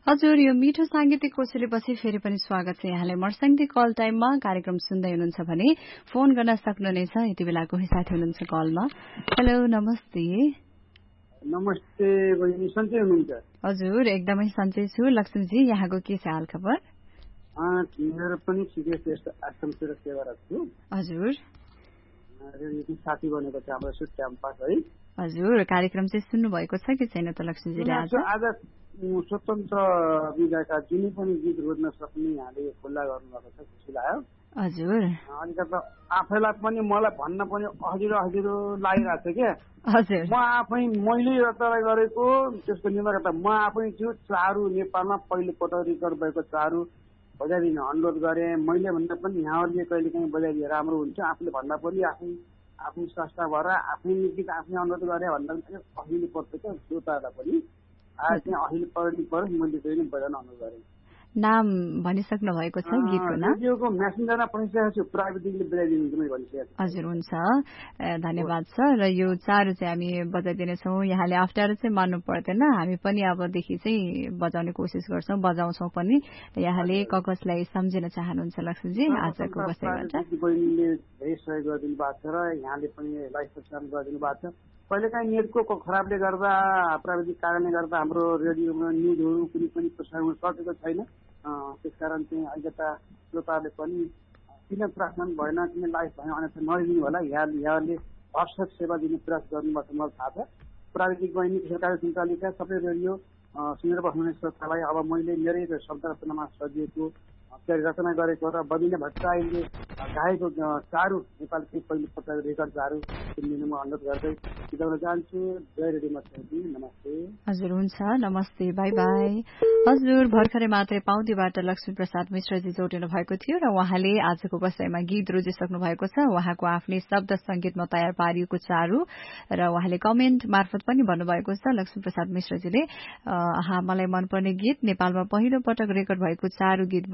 हजुर, यो मिठो सांगीतिक कोसेलीपछि फेरि पनि स्वागत छ यहाँलाई मर्स्याङदी कल टाइममा। कार्यक्रम सुन्दै हुनुहुन्छ भने फोन गर्न सक्नुहुनेछ। यति बेला कोही साथी हुनुहुन्छ कलमा। हेलो, नमस्ते। नमस्ते बहिनी, सन्चै हुनुहुन्छ? हजुर, एकदमै सन्चै छु। लक्ष्मीजी, यहाँको के छ हाल खबर? मेरो पनि ठिकै छ, यस्तो आश्रमतिर सेवारत छु। हजुर, साथी बनेको छ हाम्रो सुट क्याम्पस है। हजुर, कार्यक्रम चाहिँ सुन्नु भएको छ कि छैन त लक्ष्मीजीले? आज स्वतन्त्र विधाका जुनै पनि गीत रोज्न सक्ने यहाँले खुल्ला गर्नुभएको छ, खुसी लाग्यो। हजुर, अलिकति आफैलाई पनि मलाई भन्न पनि अहिरो लागिरहेको छ क्या। हजुर, मैले रचना गरेको त्यसको निर्माता म आफै छु। चारू नेपालमा पहिलो पटक रेकर्ड भएको चारू बजाइदिन अनुरोध गरेँ। मैले भन्दा पनि यहाँहरूले कहिले काहीँ बजाइदिए राम्रो हुन्छ। आफूले भन्दा पनि आफू संस्था भएर आफ्नै गीत आफ्नै अनुरोध गरेँ भन्दा पनि अहिले पर्छ क्या श्रोतालाई पनि। आज चाहिँ अहिले पढ्नु पर्यो, मैले चाहिँ बजाउन अनुरोध गरेँ। नाम भनिसक्नु भएको छ गीतको नाम? रेडियोको मेसेन्जरमा पठाइसकेको छु, प्राविधिकले बजाइदिनु मैले भनिसकेको छु। हजुर, हुन्छ, धन्यवाद छ। र यो चारू चाहिँ हामी बजाइदिनेछौँ। यहाँले अप्ठ्यारो चाहिँ मान्नु पर्दैन, हामी पनि अबदेखि चाहिँ बजाउने कोसिस गर्छौँ, बजाउँछौँ पनि। यहाँले कसलाई सम्झिन चाहनुहुन्छ लक्ष्मीजी आजको बसाइबाट? बहिनीले धेरै सहयोग गरिदिनु भएको छ र यहाँले पनि लाइभ प्रसारण गरिदिनु भएको छ। कहिलेकाहीँ नेटको खराबले गर्दा, प्राविधिक कारणले गर्दा हाम्रो रेडियोमा न्युजहरू कुनै पनि प्रसारण हुन सकेको छैन। त्यसकारण चाहिँ अहिलेका श्रोताहरूले पनि किन प्रसारण भएन, किन लाइभ भएन अन्यथा नदिनु होला। यहाँले भरसक सेवा दिने प्रयास गर्नुभएको मलाई थाहा छ। प्राविधिक बहिनी, सरकारी सञ्चालिका, सबै रेडियो सुनेर बस्नुहुने श्रोतालाई अब मैले मेरै शब्द रचनामा सजिएको रचना गरेको र बबिना भट्टराईले गाएको चारू नेपालकै पहिलो पटक रेकर्ड चारू सुनिदिनु म अनुरोध गर्दै बिताउन चाहन्छु। जय रेडियो मर्स्याङदी, नमस्ते। हजुर, हुन्छ, नमस्ते, बाई बाई। हजुर, भर्खरै मात्रै पाउदीबाट लक्ष्मी प्रसाद मिश्रजी जोडिनु भएको थियो र उहाँले आजको बसाइमा गीत रोजिसक्नु भएको छ। उहाँको आफ्नै शब्द संगीतमा तयार पारिएको चारू र उहाँले कमेन्ट मार्फत पनि भन्नुभएको छ लक्ष्मी प्रसाद मिश्रजीले, मलाई मनपर्ने गीत नेपालमा पहिलो पटक रेकर्ड भएको चारू गीत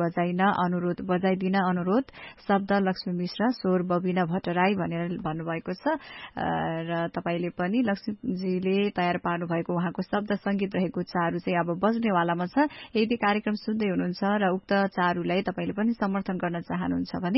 बजाइदिन अनुरोध, शब्द लक्ष्मी मिश्र, स्वर बबिना भट्टराई भनेर भन्नुभएको छ। र तपाईले पनि लक्ष्मीजीले तयार पार्नु भएको उहाँको शब्द संगीत रहेको चारू चाहिँ अब बज्नेवालामा छ। यदि कार्यक्रम सुन्दै हुनुहुन्छ र उक्त चारूलाई तपाईले पनि समर्थन गर्न चाहनुहुन्छ भने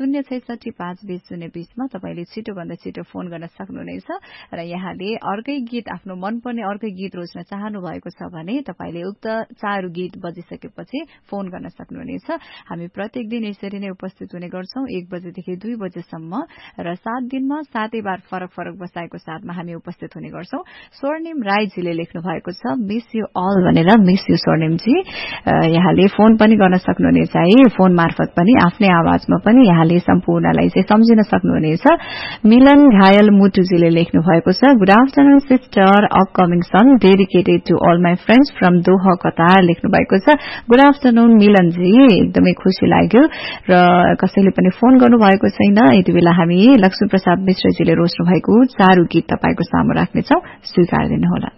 066502020 मा तपाईले छिटोभन्दा छिटो फोन गर्न सक्नुहुनेछ। र यहाँले अर्कै गीत, आफ्नो मनपर्ने अर्कै गीत रोज्न चाहनु भएको छ भने तपाईले उक्त चारू गीत बजिसकेपछि फोन गर्न सक्नुहुनेछ। हामी प्रत्येक दिन यसरी नै उपस्थित हुने गर्छौं 1 बजेदेखि 2 बजेसम्म र 7 दिनमा 7 बार फरक बसाएको साथमा हामी उपस्थित हुने गर्छौं। स्वर्णिम राईजीले लेख्नु भएको छ मिस यु अल भनेर। Miss you स्वर्णिमजी। यहाँले फोन पनि गर्न सक्नुहुनेछ है, फोन मार्फत पनि आफ्नै आवाजमा पनि यहाँले सम्पूर्णलाई चाहिँ सम्झिन सक्नुहुनेछ। मिलन घायल मुटुजीले लेख्नु भएको छ good afternoon sister, upcoming song dedicated to all my friends from Doha Qatar लेख्नु भएको छ। गुड आफ्टरनुन मिलनजी, एकदमै खुसी लाग्यो। र कसैले पनि फोन गर्नुभएको छैन। यति बेला हामी लक्ष्मी प्रसाद मिश्रजीले रोज्नु भएको चारू गीत तपाईको सामु राख्नेछौं, स्वीकार दिनुहोला।